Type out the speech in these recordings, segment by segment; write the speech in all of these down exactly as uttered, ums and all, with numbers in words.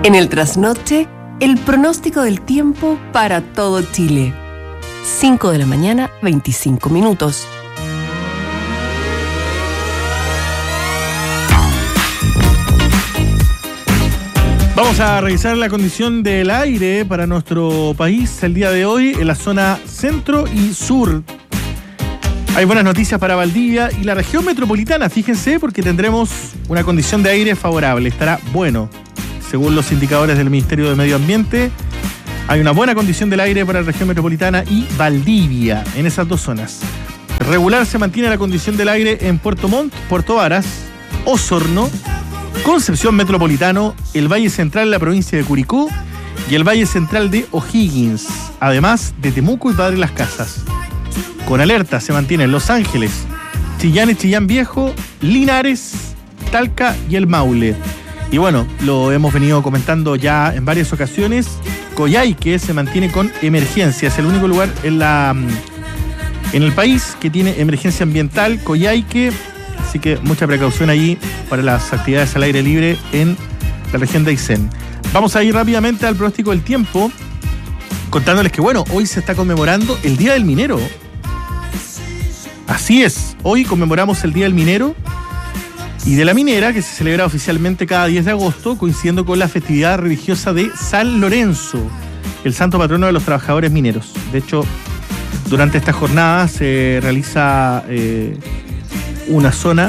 En el trasnoche, el pronóstico del tiempo para todo Chile. cinco de la mañana, veinticinco minutos. Vamos a revisar la condición del aire para nuestro país el día de hoy en la zona centro y sur. Hay buenas noticias para Valdivia y la región metropolitana, fíjense, porque tendremos una condición de aire favorable, estará bueno. Según los indicadores del Ministerio de Medio Ambiente, hay una buena condición del aire para la región metropolitana y Valdivia, en esas dos zonas. Regular se mantiene la condición del aire en Puerto Montt, Puerto Varas, Osorno, Concepción Metropolitano, el Valle Central de la provincia de Curicó y el Valle Central de O'Higgins, además de Temuco y Padre Las Casas. Con alerta se mantienen Los Ángeles, Chillán y Chillán Viejo, Linares, Talca y el Maule. Y bueno, lo hemos venido comentando ya en varias ocasiones, Coyhaique se mantiene con emergencia, es el único lugar en, la, en el país que tiene emergencia ambiental, Coyhaique, así que mucha precaución allí para las actividades al aire libre en la región de Aysén. Vamos a ir rápidamente al pronóstico del tiempo, contándoles que bueno, hoy se está conmemorando el Día del Minero. Así es, hoy conmemoramos el Día del Minero y de la minera, que se celebra oficialmente cada diez de agosto, coincidiendo con la festividad religiosa de San Lorenzo, el santo patrono de los trabajadores mineros. De hecho, durante esta jornada se realiza eh, una zona,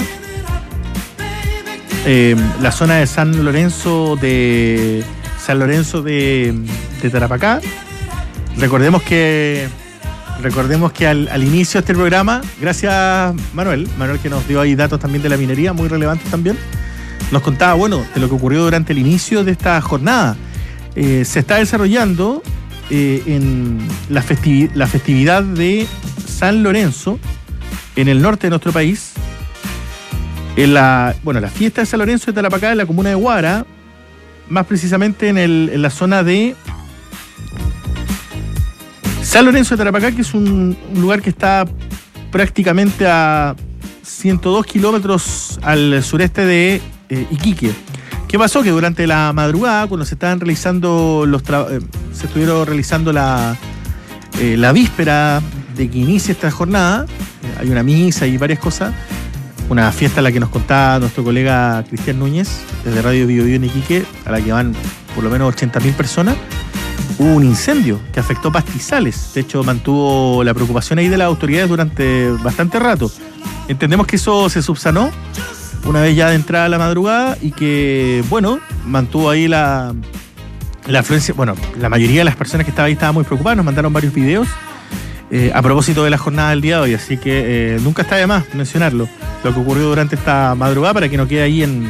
eh, la zona de San Lorenzo de San Lorenzo de, de Tarapacá. Recordemos que Recordemos que al, al inicio de este programa, gracias Manuel, Manuel que nos dio ahí datos también de la minería, muy relevantes también, nos contaba, bueno, de lo que ocurrió durante el inicio de esta jornada. Eh, se está desarrollando eh, en la, festivi- la festividad de San Lorenzo, en el norte de nuestro país, en la, bueno, la fiesta de San Lorenzo de Tarapacá, en la comuna de Huara, más precisamente en, el, en la zona de San Lorenzo de Tarapacá, que es un, un lugar que está prácticamente a ciento dos kilómetros al sureste de eh, Iquique. ¿Qué pasó? Que durante la madrugada, cuando se estaban realizando los tra- eh, se estuvieron realizando la, eh, la víspera de que inicie esta jornada, eh, hay una misa y varias cosas, una fiesta a la que nos contaba nuestro colega Cristian Núñez, desde Radio Bio Bio en Iquique, a la que van por lo menos ochenta mil personas. Hubo un incendio que afectó pastizales. De hecho, mantuvo la preocupación ahí de las autoridades durante bastante rato. Entendemos que eso se subsanó una vez ya de entrada a la madrugada y que, bueno, mantuvo ahí la, la afluencia. Bueno, la mayoría de las personas que estaban ahí estaban muy preocupadas. Nos mandaron varios videos eh, a propósito de la jornada del día de hoy. Así que eh, nunca está de más mencionarlo, lo que ocurrió durante esta madrugada, para que no quede ahí en...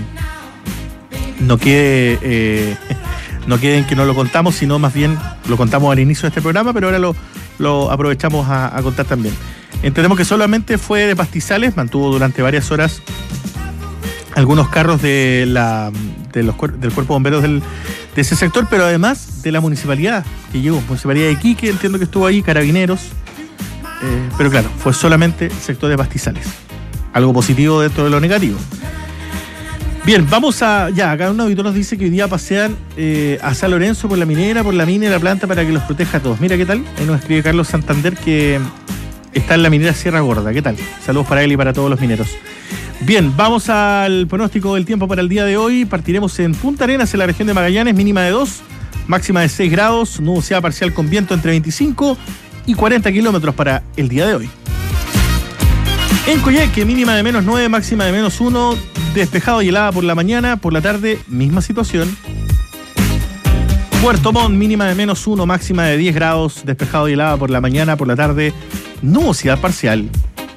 No quede... Eh, No queden que no lo contamos, sino más bien lo contamos al inicio de este programa, pero ahora lo, lo aprovechamos a, a contar también. Entendemos que solamente fue de pastizales, mantuvo durante varias horas algunos carros de la, de los, del cuerpo de bomberos del, de ese sector, pero además de la municipalidad que llegó, municipalidad de Iquique, entiendo que estuvo ahí, carabineros, eh, pero claro, fue solamente el sector de pastizales. Algo positivo dentro de lo negativo. Bien, vamos a... Ya, acá un auditor nos dice que hoy día pasean eh, a San Lorenzo por la minera, por la mina y la planta para que los proteja a todos. Mira qué tal. Ahí nos escribe Carlos Santander que está en la minera Sierra Gorda. ¿Qué tal? Saludos para él y para todos los mineros. Bien, vamos al pronóstico del tiempo para el día de hoy. Partiremos en Punta Arenas, en la región de Magallanes, mínima de dos, máxima de seis grados, nubosidad parcial con viento entre veinticinco y cuarenta kilómetros para el día de hoy. En Coyhaique, mínima de menos nueve, máxima de menos uno, despejado y helada por la mañana, por la tarde, misma situación. Puerto Montt, mínima de menos uno, máxima de diez grados, despejado y helada por la mañana, por la tarde, nubosidad parcial.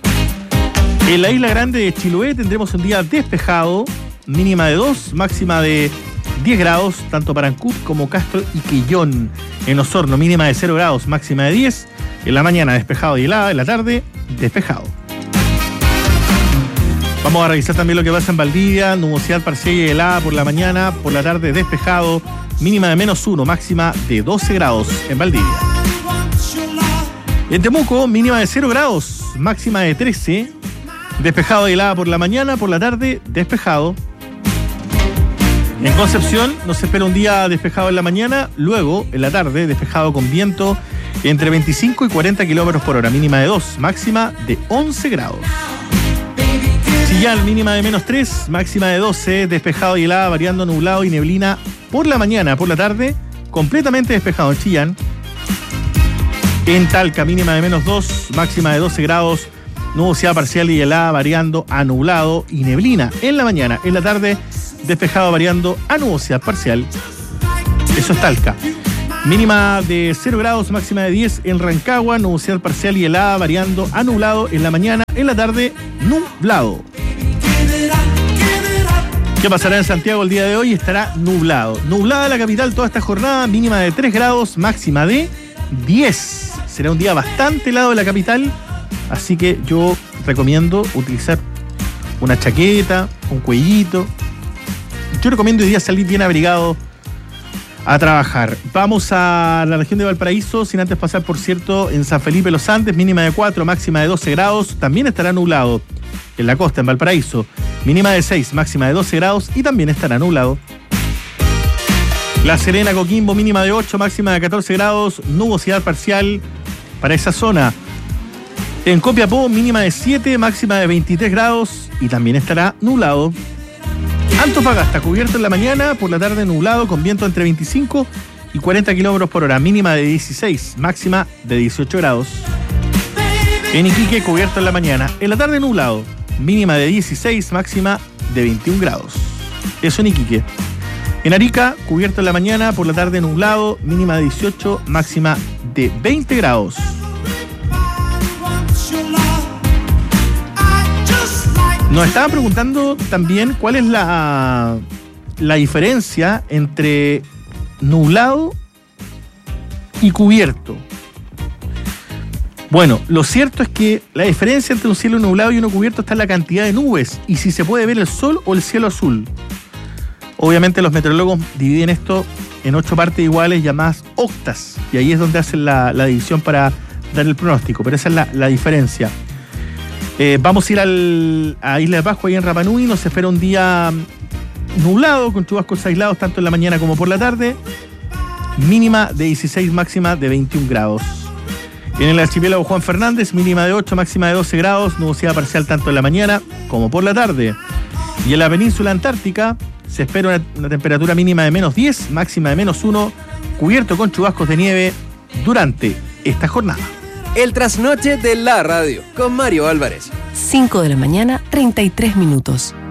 En la Isla Grande de Chiloé tendremos un día despejado, mínima de dos, máxima de diez grados, tanto para Ancud como Castro y Quillón. En Osorno, mínima de cero grados, máxima de diez, en la mañana despejado y helada, en la tarde, despejado. Vamos a revisar también lo que pasa en Valdivia, nubosidad parcial y helada por la mañana, por la tarde despejado, mínima de menos uno, máxima de doce grados en Valdivia. En Temuco, mínima de cero grados, máxima de trece, despejado y helada por la mañana, por la tarde despejado. En Concepción nos espera un día despejado en la mañana, luego en la tarde despejado con viento entre veinticinco y cuarenta kilómetros por hora, mínima de dos, máxima de once grados. Chillán, mínima de menos tres, máxima de doce, despejado y helada, variando nublado y neblina por la mañana, por la tarde, completamente despejado en Chillán. En Talca, mínima de menos dos, máxima de doce grados, nubosidad parcial y helada, variando a nublado y neblina en la mañana. En la tarde, despejado variando a nubosidad parcial. Eso es Talca. Mínima de cero grados, máxima de diez en Rancagua, nubosidad parcial y helada, variando a nublado en la mañana. En la tarde, nublado. ¿Qué pasará en Santiago el día de hoy? Estará nublado. Nublada la capital toda esta jornada, mínima de tres grados, máxima de diez. Será un día bastante helado en la capital, así que yo recomiendo utilizar una chaqueta, un cuellito. Yo recomiendo hoy día salir bien abrigado a trabajar. Vamos a la región de Valparaíso, sin antes pasar, por cierto, en San Felipe Los Andes, mínima de cuatro, máxima de doce grados. También estará nublado en la costa, en Valparaíso, mínima de seis, máxima de doce grados y también estará nublado. La Serena, Coquimbo, mínima de ocho, máxima de catorce grados, nubosidad parcial para esa zona. En Copiapó, mínima de siete, máxima de veintitrés grados y también estará nublado. Antofagasta, cubierto en la mañana, por la tarde nublado, con viento entre veinticinco y cuarenta kilómetros por hora, mínima de dieciséis, máxima de dieciocho grados. En Iquique, cubierto en la mañana, en la tarde nublado, mínima de dieciséis, máxima de veintiún grados. Eso en Iquique. En Arica, cubierto en la mañana, por la tarde nublado, mínima de dieciocho, máxima de veinte grados. Nos estaban preguntando también cuál es la, la diferencia entre nublado y cubierto. Bueno, lo cierto es que la diferencia entre un cielo nublado y uno cubierto está en la cantidad de nubes y si se puede ver el sol o el cielo azul. Obviamente los meteorólogos dividen esto en ocho partes iguales llamadas octas y ahí es donde hacen la, la división para dar el pronóstico, pero esa es la, la diferencia. Eh, vamos a ir al, a Isla de Pascua, ahí en Rapa Nui. Nos espera un día nublado, con chubascos aislados tanto en la mañana como por la tarde. Mínima de dieciséis, máxima de veintiún grados. En el archipiélago Juan Fernández, mínima de ocho, máxima de doce grados, nubosidad parcial tanto en la mañana como por la tarde. Y en la península antártica se espera una, una temperatura mínima de menos diez, máxima de menos uno, cubierto con chubascos de nieve durante esta jornada. El trasnoche de la radio, con Mario Álvarez. cinco de la mañana, treinta y tres minutos.